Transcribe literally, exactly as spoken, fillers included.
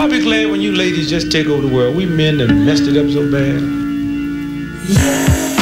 I'll be glad when you ladies just take over the world. We men that messed it up so bad. Yeah.